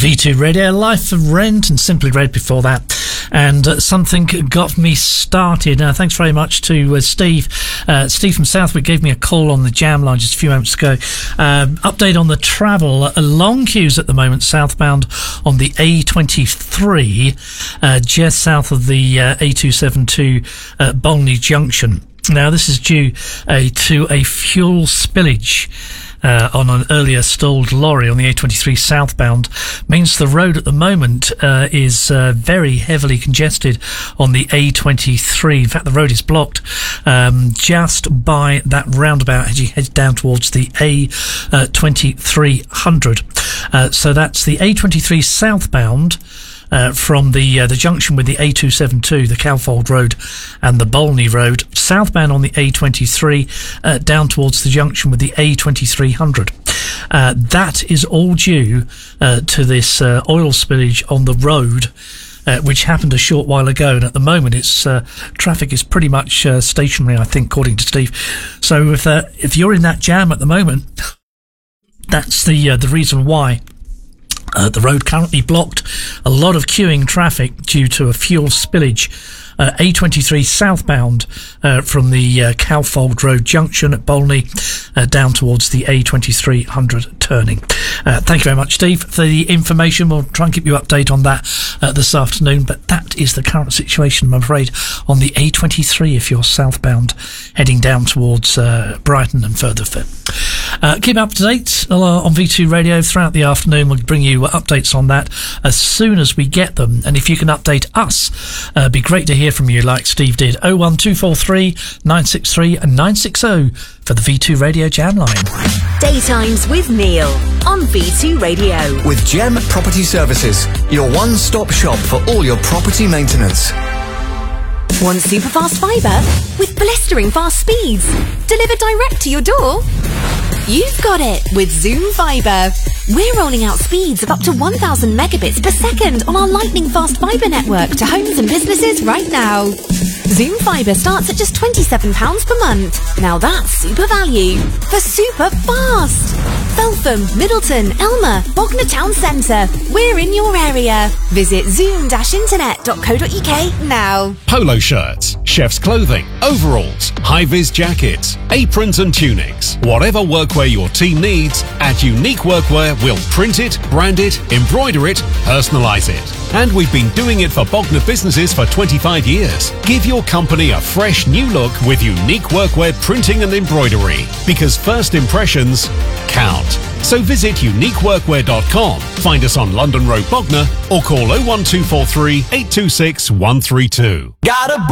V2 Radio, Life of Rent and Simply Red before that. And Something Got Me Started. Thanks very much to Steve. Steve from Southwick gave me a call on the jam line just a few moments ago. Update on the travel. Long queues at the moment, southbound on the A23, just south of the A272 Bolney Junction. Now, this is due to a fuel spillage on an earlier stalled lorry on the A23 southbound. Means the road at the moment is very heavily congested on the A23. In fact, the road is blocked just by that roundabout as you head down towards the A2300. So that's the A23 southbound. From the junction with the A272, the Calfold Road and the Bolney Road, southbound on the A23, down towards the junction with the A2300. That is all due to this oil spillage on the road, which happened a short while ago, and at the moment it's traffic is pretty much stationary, I think, according to Steve. So if you're in that jam at the moment, that's the reason why. The road currently blocked. A lot of queuing traffic due to a fuel spillage. A23 southbound from the Calfold Road junction at Bolney down towards the A2300 turning. Thank you very much, Steve, for the information. We'll try and keep you update on that this afternoon, but that is the current situation, I'm afraid, on the A23 if you're southbound heading down towards Brighton and further afield. Keep up to date on V2 Radio throughout the afternoon. We'll bring you updates on that as soon as we get them. And if you can update us, it'd be great to hear from you like Steve did. 01243 963 and 960 for the V2 Radio Jam line. Daytimes with Neil on V2 Radio. With Gem Property Services, your one-stop shop for all your property maintenance. Want super fast fibre with blistering fast speeds delivered direct to your door? You've got it with Zoom Fibre. We're rolling out speeds of up to 1,000 megabits per second on our lightning fast fibre network to homes and businesses right now. Zoom Fibre starts at just £27 per month. Now that's super value for super fast. Feltham, Middleton, Elmer, Bognor Town Centre. We're in your area. Visit zoom-internet.co.uk now. Polo shirts, chef's clothing, overalls, high-vis jackets, aprons and tunics. Whatever workwear your team needs, at Unique Workwear we'll print it, brand it, embroider it, personalise it. And we've been doing it for Bognor businesses for 25 years. Give your company a fresh new look with Unique Workwear printing and embroidery, because first impressions count. So visit uniqueworkwear.com, find us on London Road, Bognor, or call 01243 826 132. Got a